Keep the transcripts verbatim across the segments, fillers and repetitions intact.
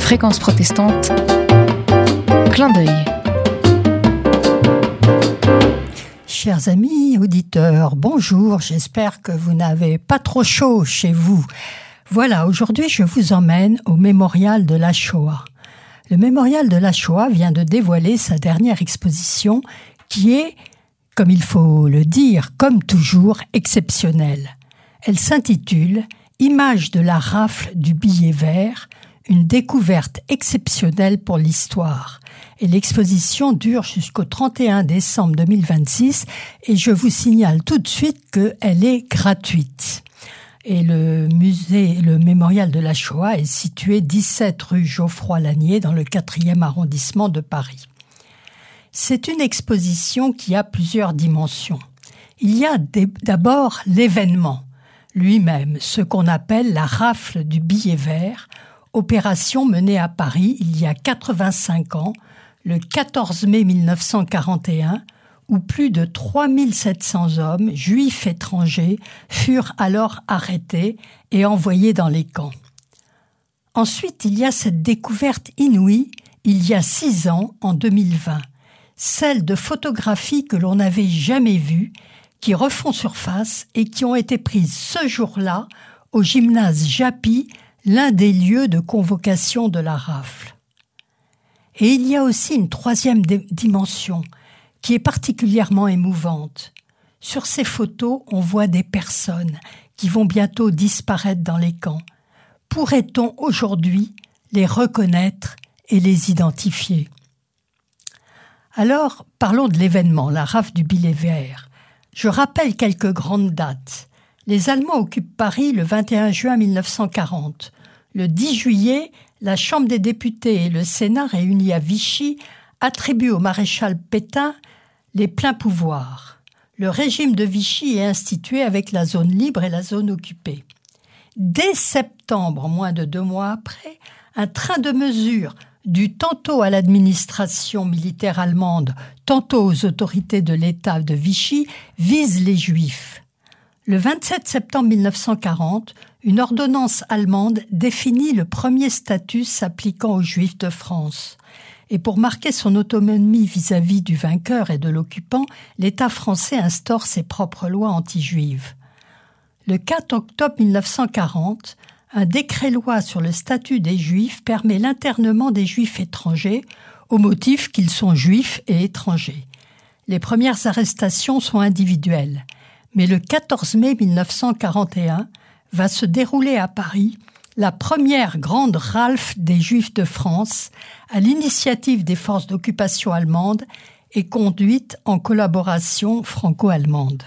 Fréquence protestante, clin d'œil. Chers amis auditeurs, bonjour, j'espère que vous n'avez pas trop chaud chez vous. Voilà, aujourd'hui je vous emmène au Mémorial de la Shoah. Le Mémorial de la Shoah vient de dévoiler sa dernière exposition qui est, comme il faut le dire, comme toujours, exceptionnelle. Elle s'intitule « Images de la rafle du billet vert », une découverte exceptionnelle pour l'histoire. Et l'exposition dure jusqu'au trente et un décembre deux mille vingt-six et je vous signale tout de suite qu'elle est gratuite. Et le musée, le Mémorial de la Shoah est situé dix-sept rue Geoffroy-Lanier dans le quatrième arrondissement de Paris. C'est une exposition qui a plusieurs dimensions. Il y a des, d'abord l'événement lui-même, ce qu'on appelle la rafle du billet vert, opération menée à Paris il y a quatre-vingt-cinq ans, le quatorze mai mille neuf cent quarante et un, où plus de trois mille sept cents hommes, juifs étrangers, furent alors arrêtés et envoyés dans les camps. Ensuite, il y a cette découverte inouïe, il y a six ans, en deux mille vingt, celle de photographies que l'on n'avait jamais vues, qui refont surface et qui ont été prises ce jour-là au gymnase Japy, l'un des lieux de convocation de la rafle. Et il y a aussi une troisième dimension qui est particulièrement émouvante. Sur ces photos, on voit des personnes qui vont bientôt disparaître dans les camps. Pourrait-on aujourd'hui les reconnaître et les identifier ? Alors, parlons de l'événement, la rafle du billet vert. Je rappelle quelques grandes dates. Les Allemands occupent Paris le vingt et un juin mille neuf cent quarante. Le dix juillet, la Chambre des députés et le Sénat réunis à Vichy attribuent au maréchal Pétain les pleins pouvoirs. Le régime de Vichy est institué avec la zone libre et la zone occupée. Dès septembre, moins de deux mois après, un train de mesures dû tantôt à l'administration militaire allemande, tantôt aux autorités de l'État de Vichy, vise les Juifs. Le vingt-sept septembre mille neuf cent quarante, une ordonnance allemande définit le premier statut s'appliquant aux Juifs de France. Et pour marquer son autonomie vis-à-vis du vainqueur et de l'occupant, l'État français instaure ses propres lois anti-juives. Le quatre octobre mille neuf cent quarante, un décret-loi sur le statut des Juifs permet l'internement des Juifs étrangers au motif qu'ils sont Juifs et étrangers. Les premières arrestations sont individuelles. Mais le quatorze mai mille neuf cent quarante et un va se dérouler à Paris la première grande rafle des Juifs de France à l'initiative des forces d'occupation allemandes et conduite en collaboration franco-allemande.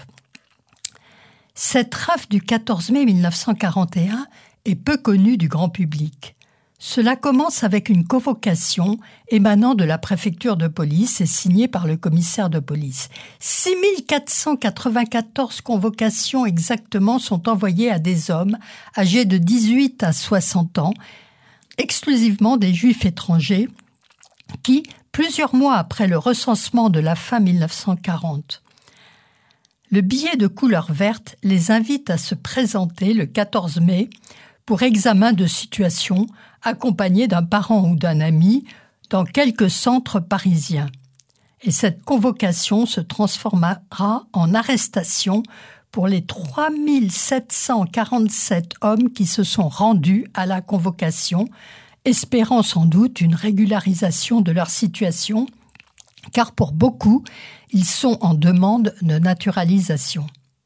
Cette rafle du quatorze mai mille neuf cent quarante et un est peu connue du grand public. Cela commence avec une convocation émanant de la préfecture de police et signée par le commissaire de police. six mille quatre cent quatre-vingt-quatorze convocations exactement sont envoyées à des hommes âgés de dix-huit à soixante ans, exclusivement des Juifs étrangers, qui, plusieurs mois après le recensement de la fin mille neuf cent quarante, le billet de couleur verte les invite à se présenter le quatorze mai pour examen de situation, accompagné d'un parent ou d'un ami, dans quelques centres parisiens. Et cette convocation se transformera en arrestation pour les trois mille sept cent quarante-sept hommes qui se sont rendus à la convocation, espérant sans doute une régularisation de leur situation, car pour beaucoup, ils sont en demande de naturalisation.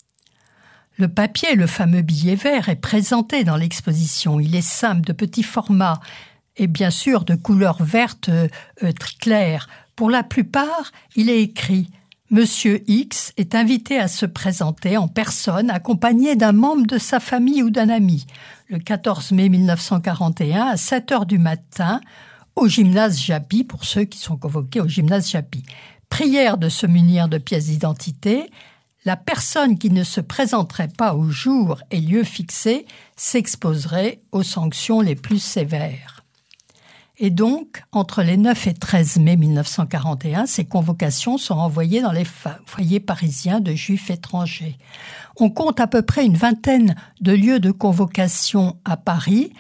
Le papier, le fameux billet vert, est présenté dans l'exposition. Il est simple, de petit format et bien sûr de couleur verte euh, très claire. Pour la plupart, il est écrit « Monsieur X est invité à se présenter en personne accompagné d'un membre de sa famille ou d'un ami. Le quatorze mai mille neuf cent quarante et un à sept heures du matin au gymnase Japy, pour ceux qui sont convoqués au gymnase Japy. Prière de se munir de pièces d'identité. La personne qui ne se présenterait pas au jour et lieu fixé s'exposerait aux sanctions les plus sévères. Et donc, entre les neuf et treize mai mille neuf cent quarante et un, ces convocations sont envoyées dans les foyers parisiens de Juifs étrangers. On compte à peu près une vingtaine de lieux de convocation à Paris,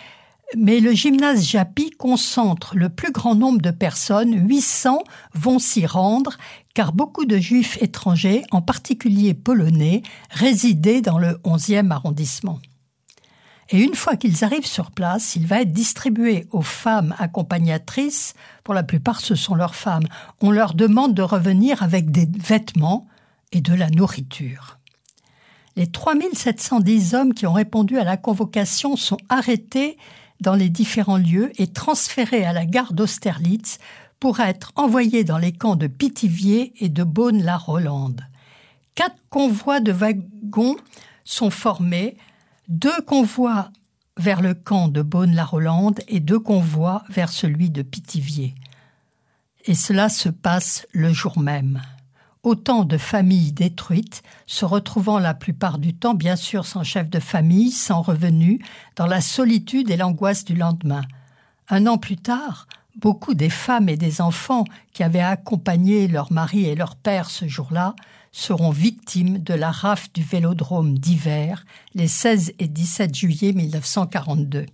Mais le gymnase Japy concentre le plus grand nombre de personnes, huit cents vont s'y rendre, car beaucoup de juifs étrangers, en particulier polonais, résidaient dans le onzième arrondissement. Et une fois qu'ils arrivent sur place, il va être distribué aux femmes accompagnatrices, pour la plupart ce sont leurs femmes. On leur demande de revenir avec des vêtements et de la nourriture. Les trois mille sept cent dix hommes qui ont répondu à la convocation sont arrêtés dans les différents lieux et transférés à la gare d'Austerlitz pour être envoyés dans les camps de Pithiviers et de Beaune-la-Rolande. Quatre convois de wagons sont formés, deux convois vers le camp de Beaune-la-Rolande et deux convois vers celui de Pithiviers. Et cela se passe le jour même. Autant de familles détruites, se retrouvant la plupart du temps, bien sûr, sans chef de famille, sans revenus, dans la solitude et l'angoisse du lendemain. Un an plus tard, beaucoup des femmes et des enfants qui avaient accompagné leur mari et leur père ce jour-là seront victimes de la rafle du Vélodrome d'hiver, les seize et dix-sept juillet mille neuf cent quarante-deux.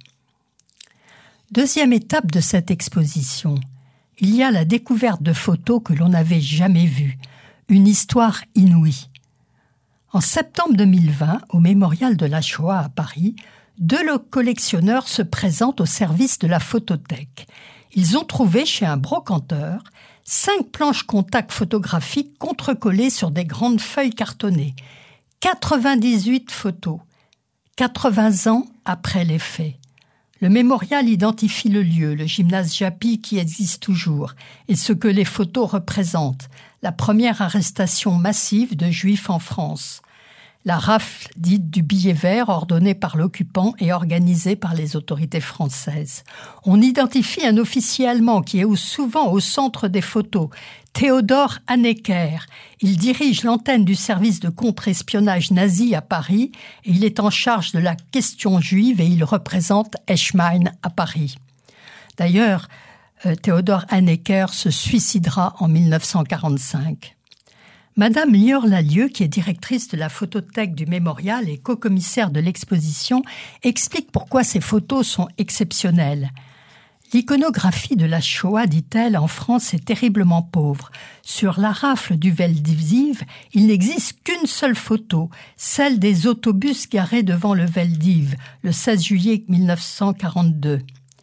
Deuxième étape de cette exposition, il y a la découverte de photos que l'on n'avait jamais vues. Une histoire inouïe. En septembre deux mille vingt, au Mémorial de la Shoah à Paris, deux collectionneurs se présentent au service de la photothèque. Ils ont trouvé chez un brocanteur cinq planches contact photographiques contrecollées sur des grandes feuilles cartonnées. quatre-vingt-dix-huit photos, quatre-vingts ans après les faits. Le mémorial identifie le lieu, le gymnase Japy qui existe toujours, et ce que les photos représentent, la première arrestation massive de Juifs en France. La rafle dite du billet vert ordonnée par l'occupant et organisée par les autorités françaises. On identifie un officier allemand qui est souvent au centre des photos, Theodor Hanecker. Il dirige l'antenne du service de contre-espionnage nazi à Paris et il est en charge de la question juive et il représente Eschmein à Paris. D'ailleurs, euh, Theodor Hanecker se suicidera en mille neuf cent quarante-cinq. Madame Lior Lalieu, qui est directrice de la photothèque du Mémorial et co-commissaire de l'exposition, explique pourquoi ces photos sont exceptionnelles. L'iconographie de la Shoah, dit-elle, en France est terriblement pauvre. Sur la rafle du Veldiv, il n'existe qu'une seule photo, celle des autobus garés devant le Veldiv, le seize juillet mille neuf cent quarante-deux.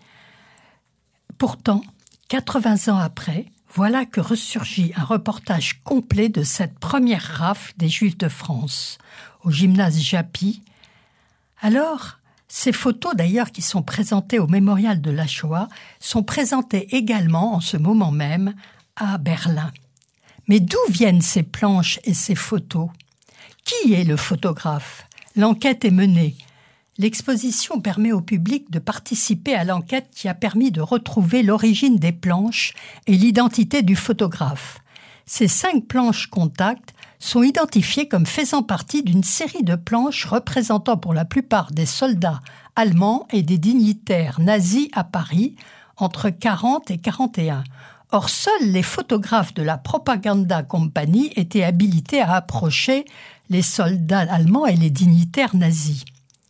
Pourtant, quatre-vingts ans après, voilà que ressurgit un reportage complet de cette première rafle des Juifs de France, au gymnase Japy. Alors, ces photos d'ailleurs qui sont présentées au Mémorial de la Shoah sont présentées également en ce moment même à Berlin. Mais d'où viennent ces planches et ces photos ? Qui est le photographe ? L'enquête est menée. L'exposition permet au public de participer à l'enquête qui a permis de retrouver l'origine des planches et l'identité du photographe. Ces cinq planches contact sont identifiées comme faisant partie d'une série de planches représentant pour la plupart des soldats allemands et des dignitaires nazis à Paris entre quarante et quarante et un. Or, seuls les photographes de la Propaganda Company étaient habilités à approcher les soldats allemands et les dignitaires nazis.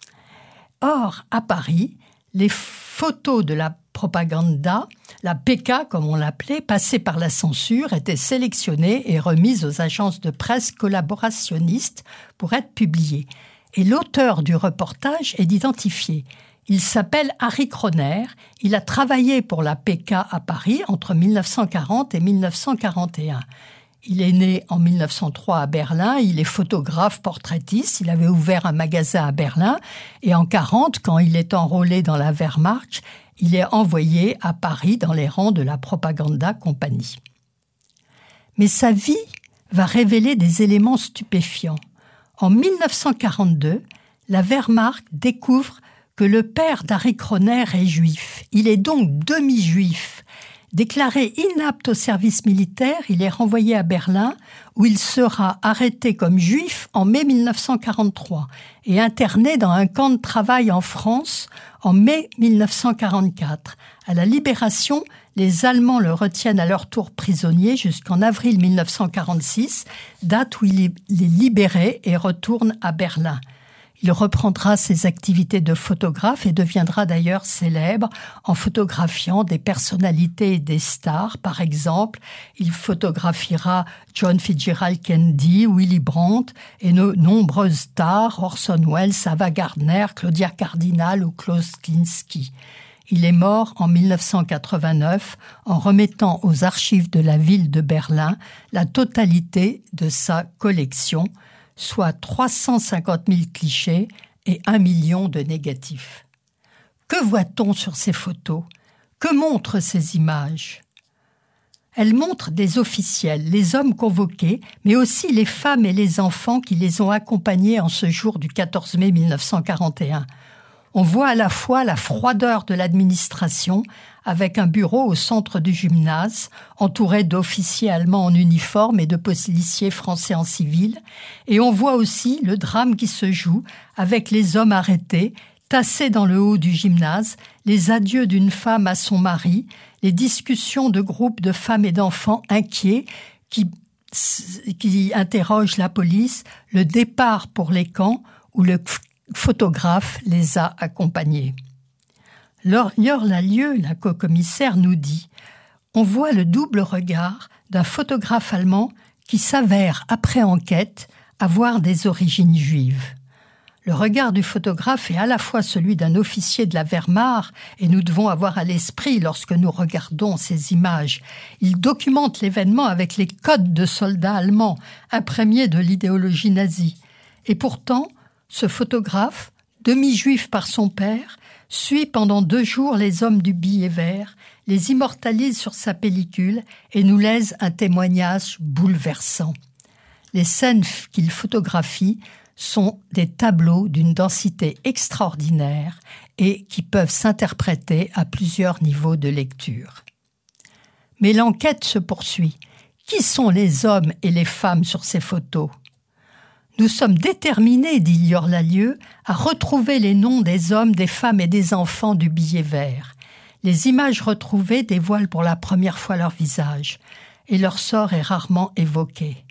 Or, à Paris, les photos de la propaganda, la P K comme on l'appelait, passées par la censure, étaient sélectionnées et remises aux agences de presse collaborationnistes pour être publiées. Et l'auteur du reportage est identifié. Il s'appelle Harry Kroner. Il a travaillé pour la P K à Paris entre mille neuf cent quarante et mille neuf cent quarante et un. Il est né en mille neuf cent trois à Berlin, il est photographe portraitiste, il avait ouvert un magasin à Berlin et en quarante, quand il est enrôlé dans la Wehrmacht, il est envoyé à Paris dans les rangs de la Propaganda Company. Mais sa vie va révéler des éléments stupéfiants. En mille neuf cent quarante-deux, la Wehrmacht découvre que le père d'Harry Kroner est juif. Il est donc demi-juif. Déclaré inapte au service militaire, il est renvoyé à Berlin où il sera arrêté comme juif en mai mille neuf cent quarante-trois et interné dans un camp de travail en France en mai mille neuf cent quarante-quatre. À la libération, les Allemands le retiennent à leur tour prisonnier jusqu'en avril mille neuf cent quarante-six, date où il est libéré et retourne à Berlin. Il reprendra ses activités de photographe et deviendra d'ailleurs célèbre en photographiant des personnalités et des stars. Par exemple, il photographiera John Fitzgerald Kennedy, Willy Brandt et de nombreuses stars, Orson Welles, Ava Gardner, Claudia Cardinal ou Klaus Kinski. Il est mort en mille neuf cent quatre-vingt-neuf en remettant aux archives de la ville de Berlin la totalité de sa collection, soit trois cent cinquante mille clichés et un million de négatifs. Que voit-on sur ces photos? Que montrent ces images? Elles montrent des officiels, les hommes convoqués, mais aussi les femmes et les enfants qui les ont accompagnés en ce jour du quatorze mai mille neuf cent quarante et un. On voit à la fois la froideur de l'administration, avec un bureau au centre du gymnase, entouré d'officiers allemands en uniforme et de policiers français en civil, et on voit aussi le drame qui se joue, avec les hommes arrêtés, tassés dans le haut du gymnase, les adieux d'une femme à son mari, les discussions de groupes de femmes et d'enfants inquiets qui, qui interrogent la police, le départ pour les camps où le photographe les a accompagnés. Lior Lallieu, la co-commissaire, nous dit « On voit le double regard d'un photographe allemand qui s'avère, après enquête, avoir des origines juives. Le regard du photographe est à la fois celui d'un officier de la Wehrmacht, et nous devons avoir à l'esprit lorsque nous regardons ces images. Il documente l'événement avec les codes de soldats allemands, imprégnés de l'idéologie nazie. Et pourtant, ce photographe, demi-juif par son père, suit pendant deux jours les hommes du billet vert, les immortalise sur sa pellicule et nous laisse un témoignage bouleversant. Les scènes qu'il photographie sont des tableaux d'une densité extraordinaire et qui peuvent s'interpréter à plusieurs niveaux de lecture. Mais l'enquête se poursuit. Qui sont les hommes et les femmes sur ces photos ? Nous sommes déterminés, dit Lior Lallieu, à retrouver les noms des hommes, des femmes et des enfants du billet vert. Les images retrouvées dévoilent pour la première fois leur visage, et leur sort est rarement évoqué.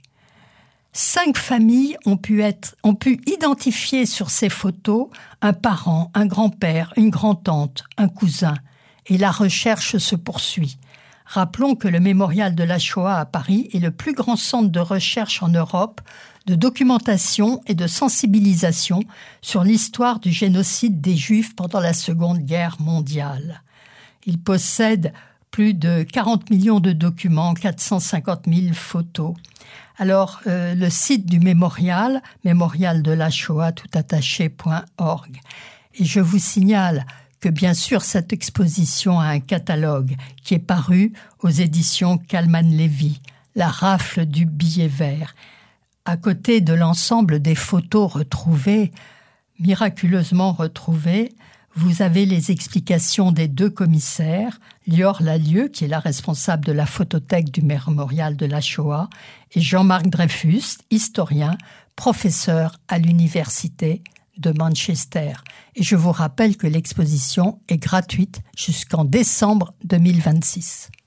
Cinq familles ont pu, être, ont pu identifier sur ces photos un parent, un grand-père, une grand-tante, un cousin, et la recherche se poursuit. Rappelons que le Mémorial de la Shoah à Paris est le plus grand centre de recherche en Europe, de documentation et de sensibilisation sur l'histoire du génocide des Juifs pendant la Seconde Guerre mondiale. Il possède plus de quarante millions de documents, quatre cent cinquante mille photos. Alors, euh, le site du mémorial, mémorial de la Shoah, tout attaché point org. Et je vous signale que bien sûr cette exposition a un catalogue qui est paru aux éditions Kalman-Levy, La rafle du billet vert. À côté de l'ensemble des photos retrouvées, miraculeusement retrouvées, vous avez les explications des deux commissaires, Lior Lallieu, qui est la responsable de la photothèque du mémorial de la Shoah, et Jean-Marc Dreyfus, historien, professeur à l'université de Manchester. Et je vous rappelle que l'exposition est gratuite jusqu'en décembre deux mille vingt-six.